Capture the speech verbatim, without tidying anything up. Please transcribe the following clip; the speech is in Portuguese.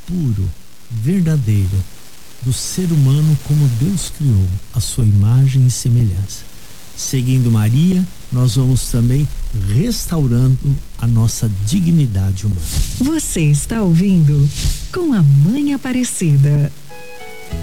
puro, verdadeiro, do ser humano como Deus criou, a sua imagem e semelhança. Seguindo Maria, nós vamos também restaurando a nossa dignidade humana. Você está ouvindo Com a Mãe Aparecida.